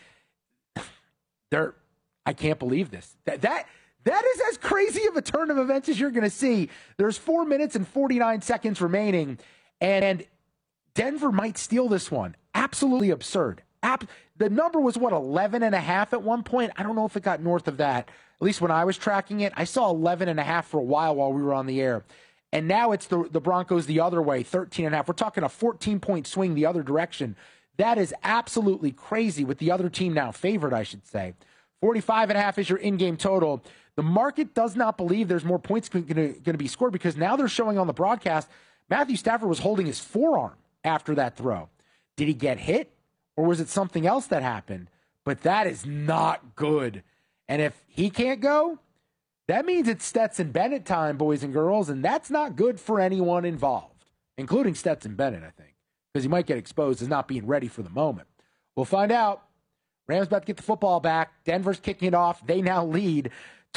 [SPEAKER 2] I can't believe this. That is as crazy of a turn of events as you're going to see. There's 4 minutes and 49 seconds remaining, and Denver might steal this one. Absolutely absurd. The number was, 11.5 at one point? I don't know if it got north of that. At least when I was tracking it, I saw 11.5 for a while we were on the air. And now it's the Broncos the other way, 13.5. We're talking a 14-point swing the other direction. That is absolutely crazy, with the other team now favored, I should say. 45.5 is your in-game total. The market does not believe there's more points going to be scored, because now they're showing on the broadcast Matthew Stafford was holding his forearm after that throw. Did he get hit, or was it something else that happened? But that is not good. And if he can't go, that means it's Stetson Bennett time, boys and girls, and that's not good for anyone involved, including Stetson Bennett, I think, because he might get exposed as not being ready for the moment. We'll find out. Rams about to get the football back. Denver's kicking it off. They now lead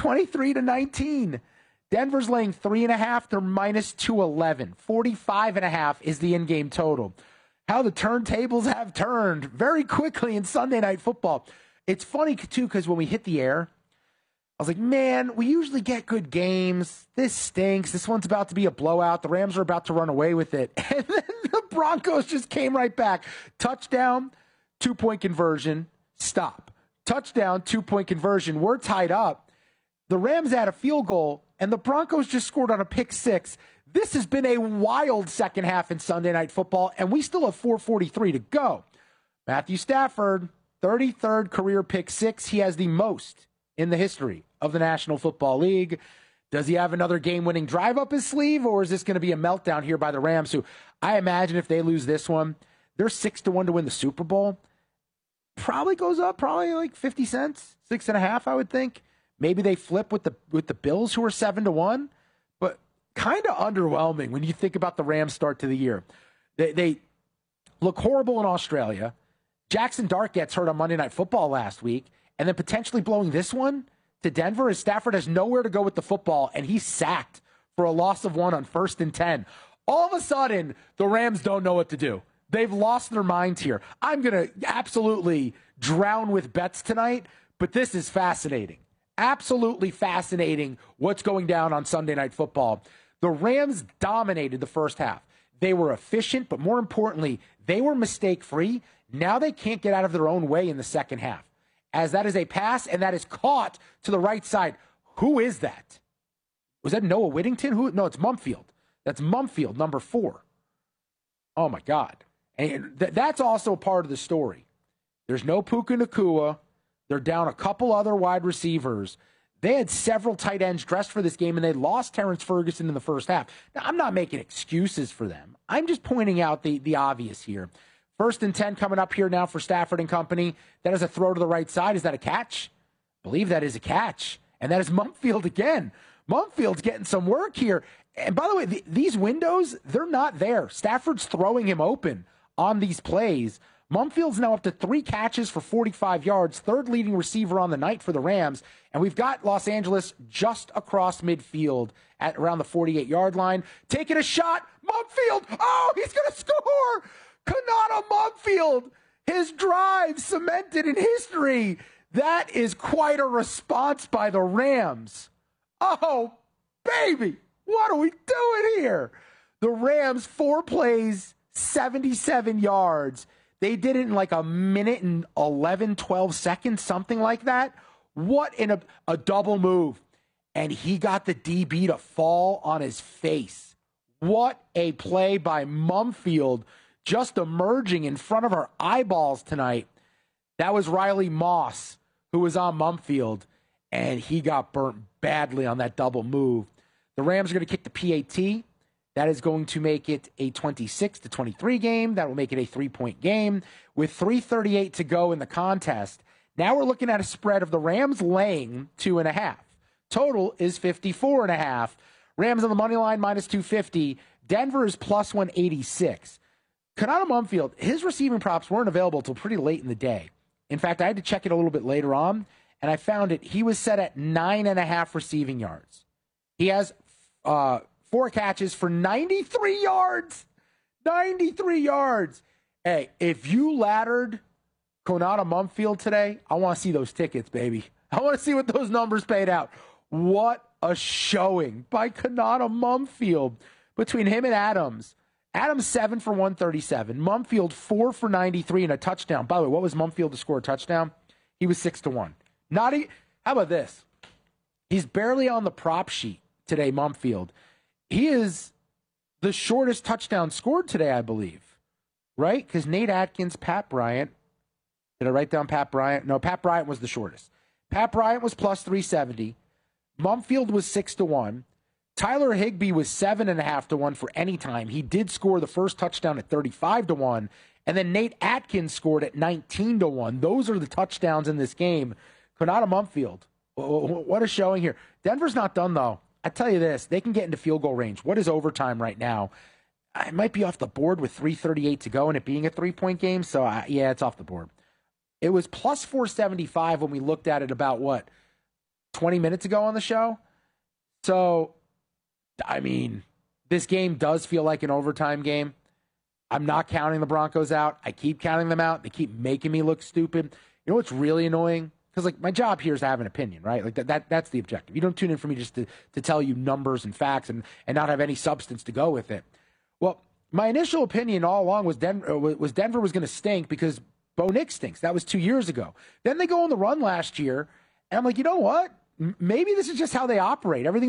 [SPEAKER 2] 23-19. Denver's laying 3.5. They're minus 211. 45.5 is the in-game total. How the turntables have turned very quickly in Sunday Night Football. It's funny, too, because when we hit the air, I was like, man, we usually get good games. This stinks. This one's about to be a blowout. The Rams are about to run away with it. And then the Broncos just came right back. Touchdown, 2-point conversion, stop. Touchdown, 2-point conversion. We're tied up. The Rams had a field goal, and the Broncos just scored on a pick six. This has been a wild second half in Sunday Night Football, and we still have 4:43 to go. Matthew Stafford, 33rd career pick six. He has the most in the history of the National Football League. Does he have another game-winning drive up his sleeve, or is this going to be a meltdown here by the Rams, who I imagine if they lose this one, they're 6-1 to win the Super Bowl. Probably goes up, probably like 50 cents, 6.5, I would think. Maybe they flip with the Bills, who are 7-1, but kind of underwhelming when you think about the Rams' start to the year. They look horrible in Australia. Jackson Dart gets hurt on Monday Night Football last week, and then potentially blowing this one to Denver as Stafford has nowhere to go with the football, and he's sacked for a loss of 1 on 1st and 10. All of a sudden, the Rams don't know what to do. They've lost their minds here. I'm going to absolutely drown with bets tonight, but this is fascinating. Absolutely fascinating what's going down on Sunday Night Football. The Rams dominated the first half. They were efficient, but more importantly, they were mistake-free. Now they can't get out of their own way in the second half, as that is a pass, and that is caught to the right side. Who is that? Was that Noah Whittington? No, it's Mumfield. That's Mumfield, number 4. Oh, my God. And that's also a part of the story. There's no Puka Nacua. They're down a couple other wide receivers. They had several tight ends dressed for this game, and they lost Terrence Ferguson in the first half. Now, I'm not making excuses for them. I'm just pointing out the obvious here. 1st and 10 coming up here now for Stafford and company. That is a throw to the right side. Is that a catch? I believe that is a catch. And that is Mumfield again. Mumfield's getting some work here. And by the way, these windows, they're not there. Stafford's throwing him open on these plays. Mumfield's now up to 3 catches for 45 yards, 3rd leading receiver on the night for the Rams. And we've got Los Angeles just across midfield at around the 48-yard line. Taking a shot. Mumfield. Oh, he's going to score. Kanata Mumfield. His drive cemented in history. That is quite a response by the Rams. Oh, baby. What are we doing here? The Rams, 4 plays, 77 yards. They did it in like a minute and 11, 12 seconds, something like that. What in a double move. And he got the DB to fall on his face. What a play by Mumfield, just emerging in front of our eyeballs tonight. That was Riley Moss, who was on Mumfield, and he got burnt badly on that double move. The Rams are going to kick the PAT. That is going to make it a 26-23 game. That will make it a 3-point game. With 3:38 to go in the contest, now we're looking at a spread of the Rams laying 2.5. Total is 54.5. Rams on the money line, minus 250. Denver is plus 186. Kanata Mumfield, his receiving props weren't available until pretty late in the day. In fact, I had to check it a little bit later on, and I found it. He was set at 9.5 receiving yards. He has 4 catches for 93 yards. 93 yards. Hey, if you laddered Konata Mumfield today, I want to see those tickets, baby. I want to see what those numbers paid out. What a showing by Konata Mumfield between him and Adams. Adams 7 for 137. Mumfield 4 for 93 and a touchdown. By the way, what was Mumfield to score a touchdown? He was 6-1. How about this? He's barely on the prop sheet today, Mumfield. He is the shortest touchdown scored today, I believe. Right? Because Nate Atkins, Pat Bryant. Did I write down Pat Bryant? No, Pat Bryant was the shortest. Pat Bryant was plus 370. Mumfield was 6-1. Tyler Higbee was 7.5 to 1 for any time. He did score the first touchdown at 35 to 1. And then Nate Atkins scored at 19 to 1. Those are the touchdowns in this game. Konata Mumpfield, what a showing here. Denver's not done, though. I tell you this, they can get into field goal range. What is overtime right now? It might be off the board with 3:38 to go and it being a 3-point game. So, yeah, it's off the board. It was plus 475 when we looked at it about, 20 minutes ago on the show? So, I mean, this game does feel like an overtime game. I'm not counting the Broncos out. I keep counting them out. They keep making me look stupid. You know what's really annoying? Because, my job here is to have an opinion, right? Like, that's the objective. You don't tune in for me just to tell you numbers and facts and not have any substance to go with it. Well, my initial opinion all along was Denver was going to stink because Bo Nix stinks. That was 2 years ago. Then they go on the run last year, and I'm like, you know what? Maybe this is just how they operate. Everything